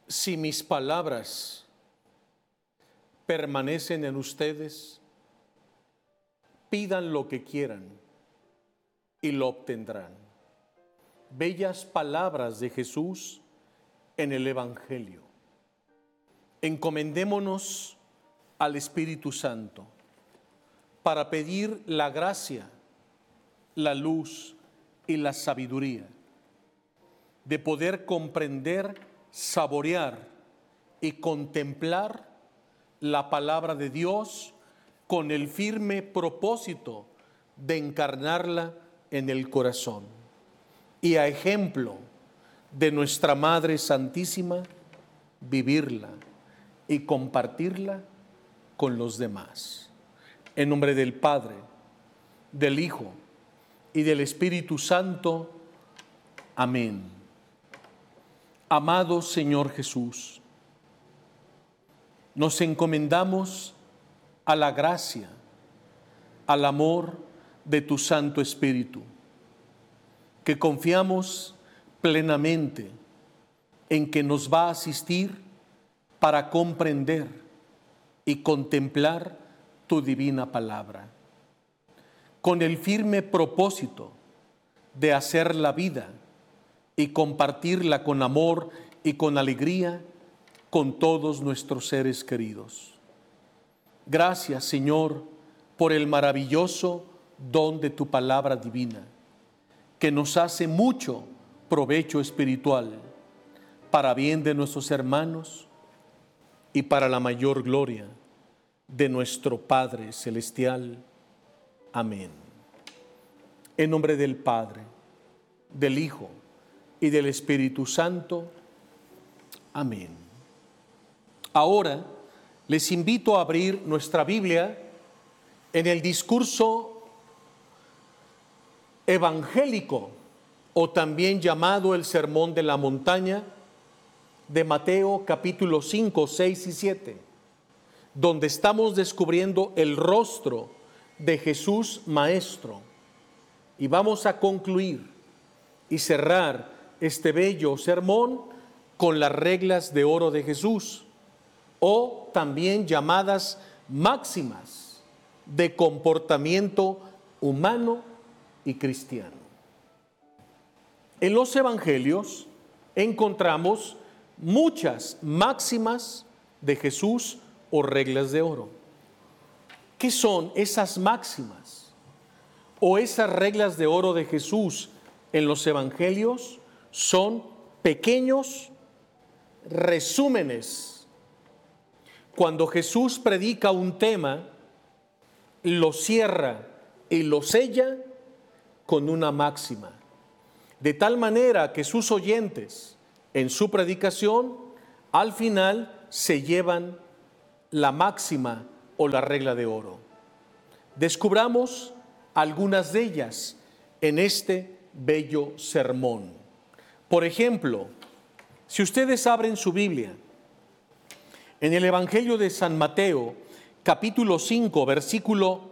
Si mis palabras permanecen en ustedes, pidan lo que quieran y lo obtendrán. Bellas palabras de Jesús en el Evangelio. Encomendémonos al Espíritu Santo para pedir la gracia, la luz y la sabiduría de poder comprender, saborear y contemplar la palabra de Dios con el firme propósito de encarnarla en el corazón y a ejemplo de nuestra Madre Santísima, vivirla y compartirla con los demás. En nombre del Padre, del Hijo y del Espíritu Santo. Amén. Amado Señor Jesús, nos encomendamos a la gracia, al amor de tu Santo Espíritu, que confiamos plenamente en que nos va a asistir para comprender y contemplar tu divina palabra, con el firme propósito de hacer la vida y compartirla con amor y con alegría con todos nuestros seres queridos. Gracias, Señor, por el maravilloso don de tu palabra divina, que nos hace mucho provecho espiritual, para bien de nuestros hermanos y para la mayor gloria de nuestro Padre Celestial. Amén. En nombre del Padre, del Hijo y del Espíritu Santo. Amén. Ahora les invito a abrir nuestra Biblia en el discurso evangélico, o también llamado el Sermón de la Montaña, de Mateo capítulo 5, 6 y 7, donde estamos descubriendo el rostro de Jesús Maestro. Y vamos a concluir y cerrar este bello sermón con las reglas de oro de Jesús, o también llamadas máximas de comportamiento humano y cristiano. En los evangelios encontramos muchas máximas de Jesús o reglas de oro. ¿Qué son esas máximas o esas reglas de oro de Jesús en los evangelios? Son pequeños resúmenes. Cuando Jesús predica un tema, lo cierra y lo sella con una máxima, de tal manera que sus oyentes en su predicación al final se llevan la máxima o la regla de oro. Descubramos algunas de ellas en este bello sermón. Por ejemplo, si ustedes abren su Biblia en el Evangelio de San Mateo, capítulo 5, versículo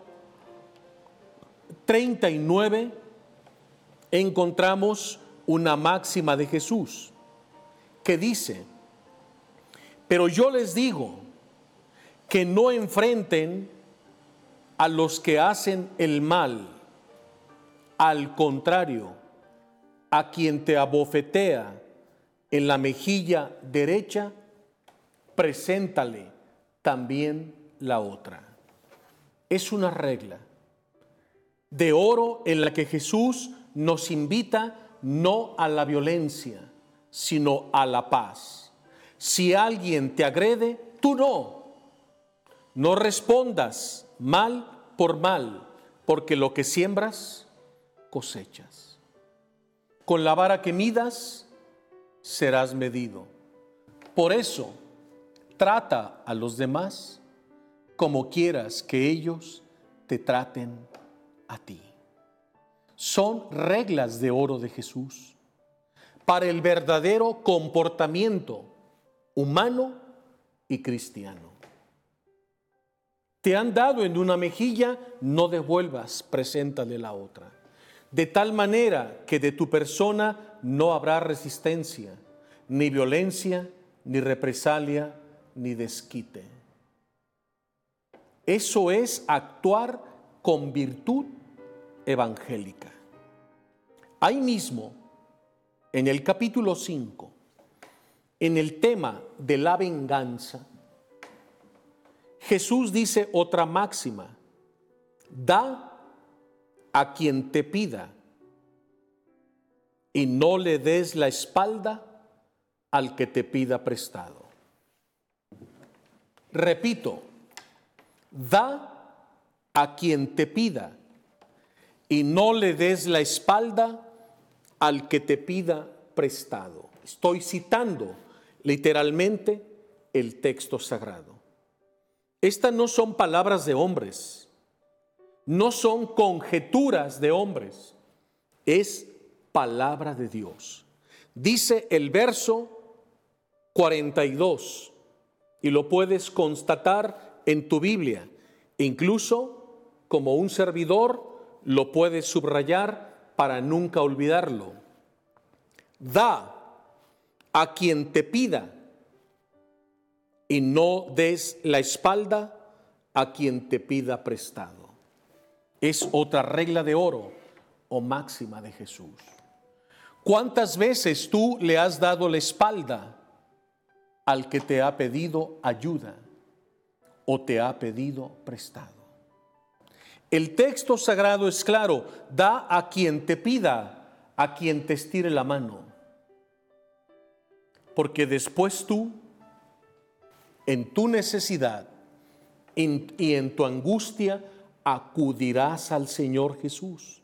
39, encontramos una máxima de Jesús que dice: pero yo les digo que no enfrenten a los que hacen el mal, al contrario, a quien te abofetea en la mejilla derecha, preséntale también la otra. Es una regla de oro en la que Jesús nos invita no a la violencia, sino a la paz. Si alguien te agrede, tú no respondas mal por mal, porque lo que siembras, cosechas. Con la vara que midas, serás medido. Por eso, trata a los demás como quieras que ellos te traten a ti. Son reglas de oro de Jesús para el verdadero comportamiento humano y cristiano. Te han dado en una mejilla, no devuelvas, preséntale la otra. De tal manera que de tu persona no habrá resistencia, ni violencia, ni represalia, ni desquite. Eso es actuar con virtud evangélica. Ahí mismo, en el capítulo 5, en el tema de la venganza, Jesús dice otra máxima: da a quien te pida y no le des la espalda al que te pida prestado. Repito, da a quien te pida y no le des la espalda al que te pida prestado. Estoy citando literalmente el texto sagrado. Estas no son palabras de hombres, no son conjeturas de hombres, es palabra de Dios. Dice el verso 42, y lo puedes constatar en tu Biblia, incluso como un servidor lo puedes subrayar para nunca olvidarlo. Da a quien te pida y no des la espalda a quien te pida prestado. Es otra regla de oro o máxima de Jesús. ¿Cuántas veces tú le has dado la espalda al que te ha pedido ayuda o te ha pedido prestado? El texto sagrado es claro: da a quien te pida, a quien te estire la mano. Porque después tú, en tu necesidad y en tu angustia, acudirás al Señor Jesús.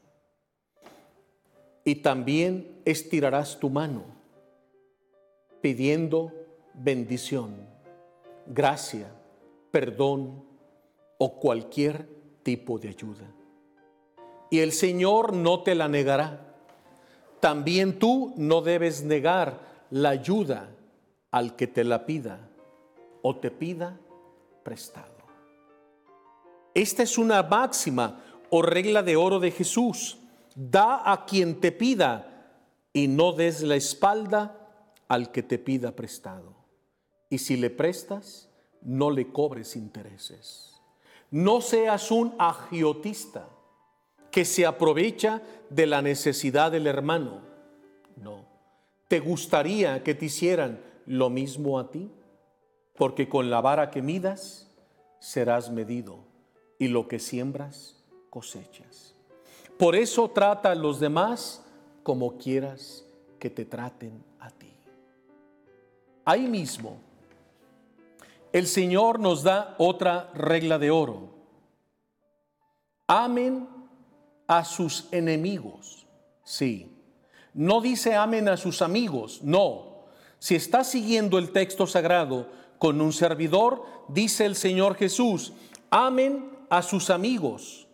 Y también estirarás tu mano pidiendo bendición, gracia, perdón o cualquier tipo de ayuda. Y el Señor no te la negará. También tú no debes negar la ayuda al que te la pida o te pida prestado. Esta es una máxima o regla de oro de Jesús: da a quien te pida y no des la espalda al que te pida prestado. Y si le prestas, no le cobres intereses. No seas un agiotista que se aprovecha de la necesidad del hermano. No. ¿Te gustaría que te hicieran lo mismo a ti? Porque con la vara que midas, serás medido, y lo que siembras, cosechas. Por eso trata a los demás como quieras que te traten a ti. Ahí mismo, el Señor nos da otra regla de oro: amen a sus enemigos. Sí, no dice amen a sus amigos, no. Si estás siguiendo el texto sagrado con un servidor, dice el Señor Jesús: amen a sus amigos.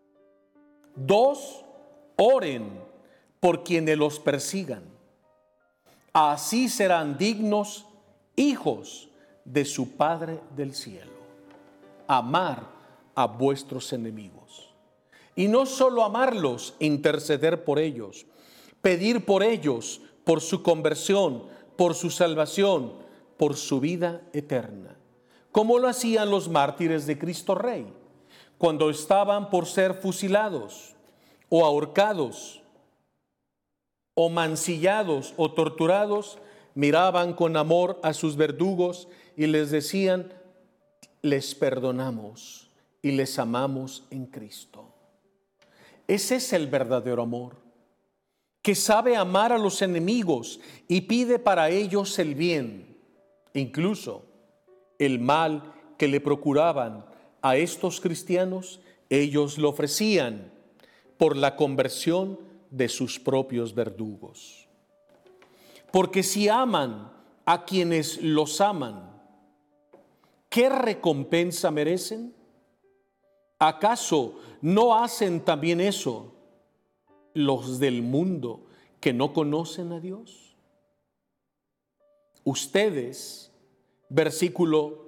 2, oren por quienes los persigan. Así serán dignos hijos de su Padre del cielo. Amar a vuestros enemigos. Y no solo amarlos, interceder por ellos, pedir por ellos, por su conversión, por su salvación, por su vida eterna, como lo hacían los mártires de Cristo Rey, cuando estaban por ser fusilados o ahorcados o mancillados o torturados, miraban con amor a sus verdugos y les decían: les perdonamos y les amamos en Cristo. Ese es el verdadero amor, que sabe amar a los enemigos y pide para ellos el bien, incluso el mal que le procuraban a estos cristianos, ellos lo ofrecían por la conversión de sus propios verdugos. Porque si aman a quienes los aman, ¿qué recompensa merecen? ¿Acaso no hacen también eso los del mundo que no conocen a Dios? Ustedes, versículo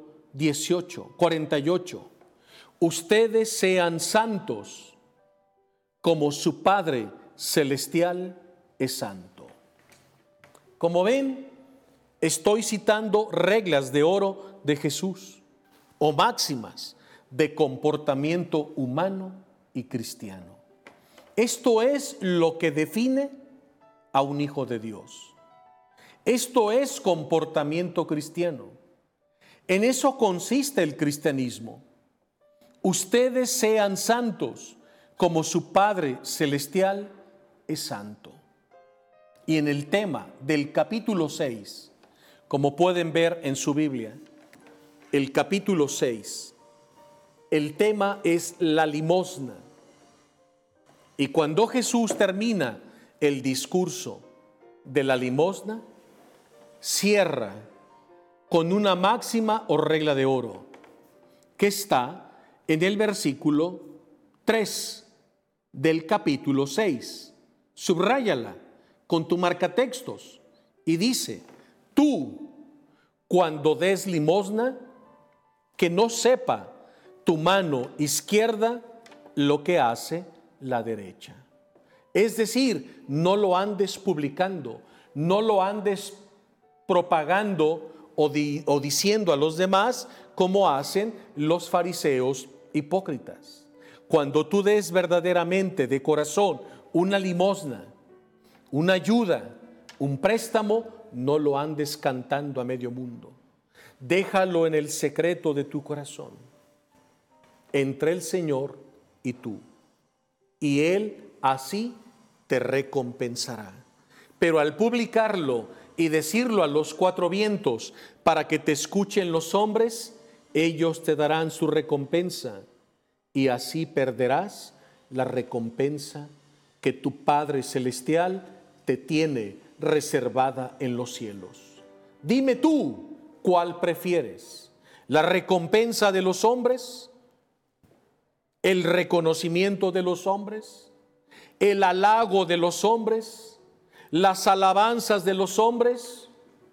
48, ustedes sean santos como su Padre celestial es santo. Como ven, Estoy citando reglas de oro de Jesús o máximas de comportamiento humano y cristiano. Esto es lo que define a un hijo de Dios. Esto es comportamiento cristiano. En eso consiste el cristianismo. Ustedes sean santos como su Padre Celestial es santo. Y en el tema del capítulo 6, como pueden ver en su Biblia, el capítulo 6, el tema es la limosna. Y cuando Jesús termina el discurso de la limosna, cierra con una máxima o regla de oro que está en el versículo 3 del capítulo 6. Subráyala con tu marcatextos y dice: tú, cuando des limosna, que no sepa tu mano izquierda lo que hace la derecha. Es decir, no lo andes publicando, no lo andes propagando o diciendo a los demás como hacen los fariseos hipócritas. Cuando tú des verdaderamente de corazón una limosna, una ayuda, un préstamo, no lo andes cantando a medio mundo. Déjalo en el secreto de tu corazón, entre el Señor y tú, y Él así te recompensará. Pero al publicarlo y decirlo a los cuatro vientos para que te escuchen los hombres, ellos te darán su recompensa, y así perderás la recompensa que tu Padre Celestial te tiene reservada en los cielos. Dime tú, ¿cuál prefieres? ¿La recompensa de los hombres? ¿El reconocimiento de los hombres? ¿El halago de los hombres? ¿Las alabanzas de los hombres?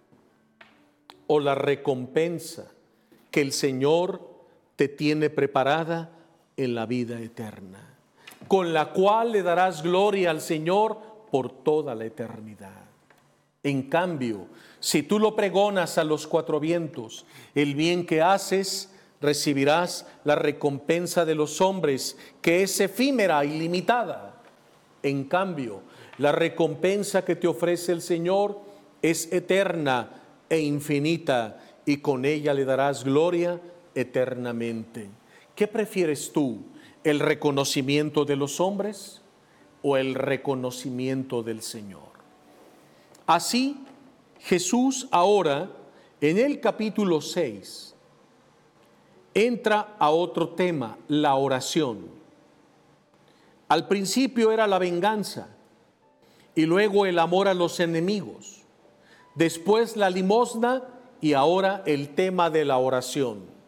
¿O la recompensa que el Señor te tiene preparada en la vida eterna, con la cual le darás gloria al Señor por toda la eternidad? En cambio, si tú lo pregonas a los cuatro vientos, el bien que haces, recibirás la recompensa de los hombres, que es efímera y limitada. En cambio, la recompensa que te ofrece el Señor es eterna e infinita, y con ella le darás gloria eternamente. ¿Qué prefieres tú? ¿El reconocimiento de los hombres o el reconocimiento del Señor? Así, Jesús ahora, en el capítulo 6, entra a otro tema, la oración. Al principio era la venganza y luego el amor a los enemigos, después la limosna y ahora el tema de la oración.